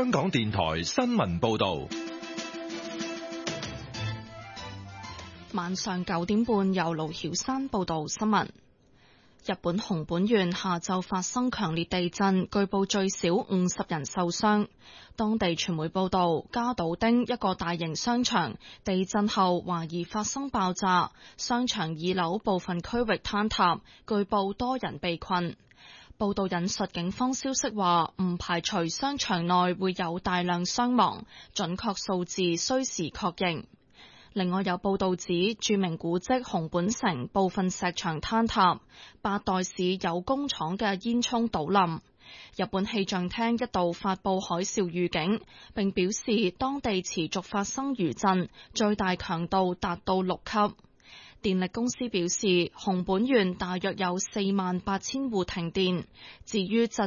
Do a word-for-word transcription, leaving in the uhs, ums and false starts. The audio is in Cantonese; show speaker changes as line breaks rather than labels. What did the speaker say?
香港電台新聞報道。
晚上九點半，由盧曉山報道新聞。日本熊本縣下晝發生強烈地震，據報最少五十人受傷。當地傳媒報道，加島町一個大型商場地震後懷疑發生爆炸，商場二樓部分區域坍塌，據報多人被困。報道引述警方消息話，唔排除商場內會有大量傷亡，準確數字需時確認。另外有報道指，著名古蹟熊本城部分石牆坍塌，八代市有工廠嘅煙囪倒冧。日本氣象廳一度發佈海嘯預警，並表示當地持續發生餘震，最大強度達到六級。電力公司表示，熊本縣大約有四萬八千戶停電。至於震